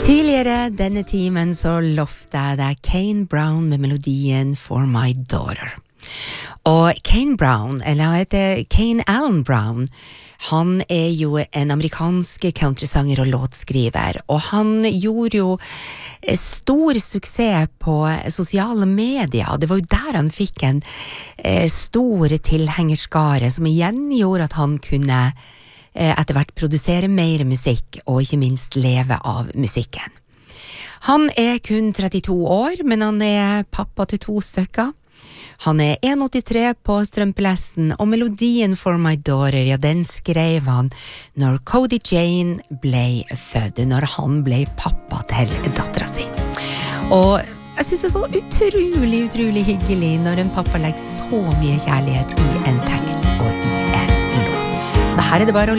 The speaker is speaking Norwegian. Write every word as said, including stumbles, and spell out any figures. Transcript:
Tidligere denne timen så lovte jeg deg Kane Brown med melodien For My Daughter. Og Kane Brown, eller han heter Kane Allen Brown, han er jo en amerikansk countrysanger og låtskriver, og han gjorde jo stor suksess på sosiale medier, og det var jo der han fikk en eh, stor tilhengerskare, som igjen gjorde at han kunne etter hvert produsere mer musikk og ikke minst leve av musikken. Han er kun trettito år, men han er pappa til to stykker. Han er en komma åttitre på strømpelesten, og melodien For My Daughter, ja, den skrev han når Cody Jane ble født, når han ble pappa til datteren sin. Og jeg synes det er så utrolig, utrolig hyggelig når en pappa legger så mye kjærlighet i en tekst og i en låt. Så her er det bare å